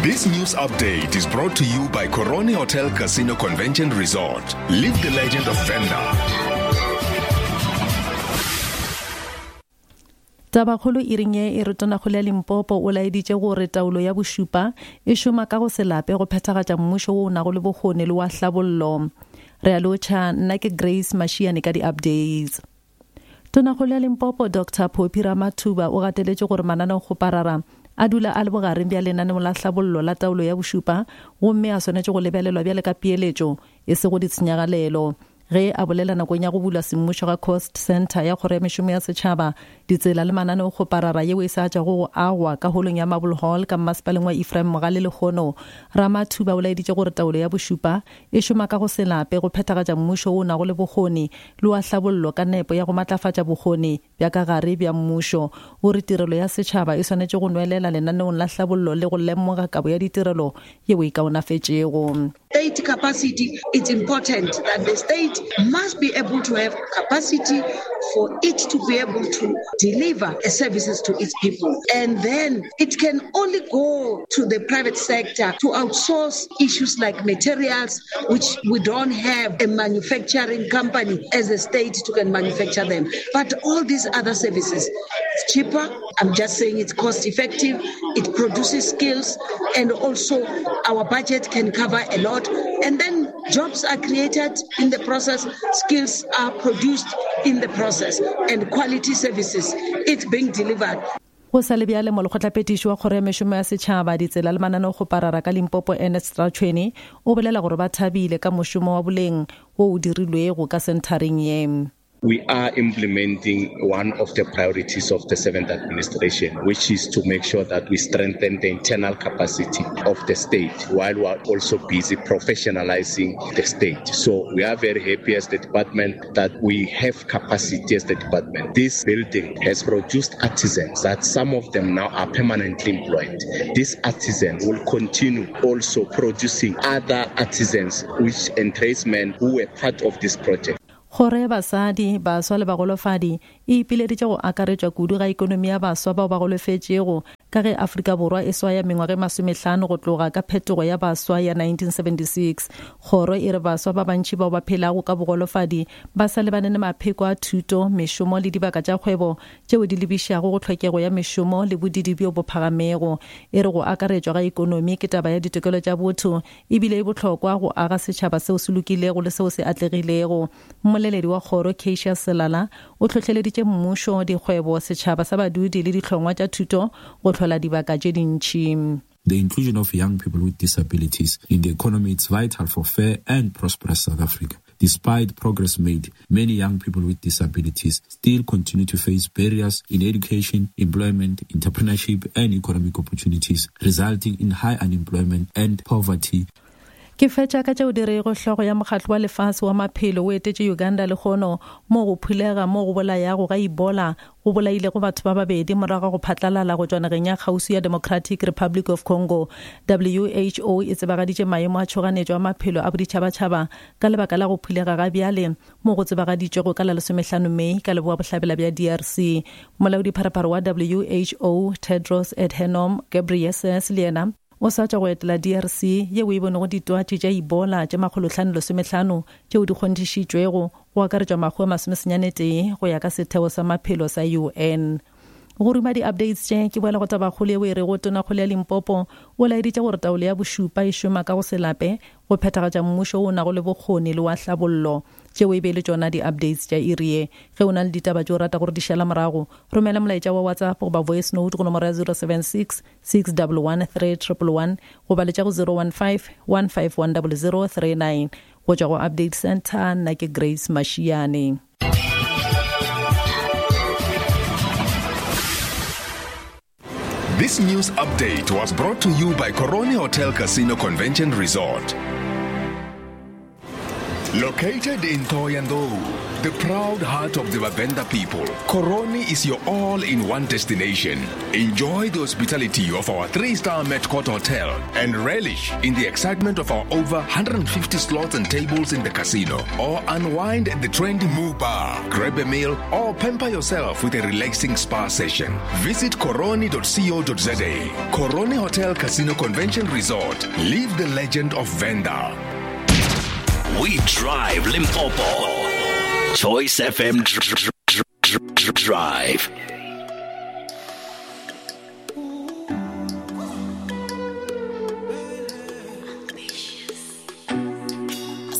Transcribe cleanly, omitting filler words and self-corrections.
This news update is brought to you by Corone Hotel Casino Convention Resort. Live the legend of Venda. Tabakgolo iringe e retona go le Limpopo o laeditse gore taulo ya bosupa e šoma ka go se lape go phethagatša mmušo o na go le bokgoni le wa hlabollo. Re a lotšha nna ke Grace Mashiane ka di-updates. Tonakgolo ya Limpopo Dr. Phophi Ramathuba o gateletše gore mananeo go parara a dula a le bogareng bja lenaneo la hlabollo la taulo ya bosupa gomme a swanetše go lebelelwa bjale ka peeletšo e se go ditshenyagalelo. Ge a bolela nakong ya go bula semmušo ga Coast Center ya kgoro ya mešomo ya setšhaba ditsela le mananeo go parara yeo e sa tša go agwa ka holong ya Marble Hall ka masepaleng wa Ephraim Mogale le Lekgono. Ramathuba o laeditše gore taulo ya bosupa e šoma ka go se lape go phethagatša mmušo o na go le bokgoni le wa hlabollo ka nepo ya go matlafatša bokgoni bja ka gare bja mmušo. O re tirelo ya setšhaba e swanetše go nwelela lenaneong la hlabollo le go lemoga kabo ya ditirelo yeo e kaonafetšego. State capacity, it's important that the state must be able to have capacity for it to be able to deliver services to its people. And then it can only go to the private sector to outsource issues like materials, which we don't have a manufacturing company as a state to can manufacture them. But all these other services, it's cheaper. I'm just saying it's cost effective. It produces skills, and also our budget can cover a lot. And then jobs are created in the process, skills are produced in the process, and quality services, it's being delivered. Go sa le bjale molekgotlapetiši wa kgoro ya mešomo ya setšhaba ditsela le mananeo go parara ka Limpopo Ernest Rachweni o bolela gore ba thabile ka mošomo wa boleng wo o dirilwego ka senthareng ye. We are implementing one of the priorities of the 7th administration, which is to make sure that we strengthen the internal capacity of the state while we are also busy professionalizing the state. So we are very happy as the department that we have capacity as the department. This building has produced artisans that some of them now are permanently employed. This artisan will continue also producing other artisans which and tradesmen who were part of this project. Gore basadi baswa le bagolofadi e ipileditše go akaretšwa kudu ga ikonomi ya baswa bao ba golofetšego ka ge Afrika Borwa e swaya mengwaga 50 go tloga ka phetogo ya baswa ya 1976. Kgoro e re baswa ba bantši bao ba phelago ka bogolofadi ba sa lebane le mapheko a thuto, mešomo le dibaka tša kgwebo tšeo di lebišago go tlhokego ya mešomo le bodidi bjo bo phagamego. E re go akaretšwa ga ikonomi ke taba ya ditokelo tša botho ebile e bohlokwa go aga setšhaba seo se lokilego le seo se atlegilego. Moleledi wa kgoro Keisha Selala o tlhotlheleditše mmušo, dikgwebo, setšhaba sa badudi le dihlongwa tša thuto go tlhola dibaka tše dintši. The inclusion of young people with disabilities in the economy is vital for fair and prosperous South Africa. Despite progress made, many young people with disabilities still continue to face barriers in education, employment, entrepreneurship, and economic opportunities, resulting in high unemployment and poverty. Ke fetša ka tšeo dirego hlogo ya mokgatlo wa lefase wa maphelo o etetše Uganda le Lekgono mo go phulega mo go bolayago ga Ebola go bolaile go batho ba babedi morago go phatlalala go tšwanageng ya kgauswi ya Democratic Republic of Congo. WHO e tsebagaditše maemo a tšhoganetšo a maphelo a boditšhabatšhaba ka lebaka la go phulega ga bjale mo go tsebagaditšego ka la 15 Mei ka leboa bohlabela bja DRC. Molaodipharephare wa WHO Tedros Adhanom Ghebreyesus le yena o sa tša go etela DRC yeo e bonego ditwatši tša Ebola tša 515 tšeo di kgonthišitšwego go akaretšwa makgwe 91 go ya ka setheo sa maphelo sa UN. Go ruma di-updates tše ke boela go tabakgolo yeo e re go tonakgolo ya Limpopo o laeditše gore taulo ya bosupa e šoma ka go se lape go phethagatša mmušo o na go le bokgoni le wa hlabollo tšeo e be le tšona di-updates tša irie. Ge o na le ditaba tšeo rata gore di šala morago romela molaetša wa WhatsApp goba voice note go nomoro ya 076 611 3111 goba le tša go 015 1510039 go tšwa go update center. Nna ke Grace Mashiane. This news update was brought to you by Corone Hotel Casino Convention Resort. Located in Thohoyandou, the proud heart of the Bavenda people, Koroni is your all-in-one destination. Enjoy the hospitality of our 3-star Met Court Hotel and relish in the excitement of our over 150 slots and tables in the casino. Or unwind at the trendy Moo Bar, grab a meal, or pamper yourself with a relaxing spa session. Visit koroni.co.za. Koroni Hotel Casino Convention Resort. Live the legend of Venda. We drive Limpopo. Choice FM Drive.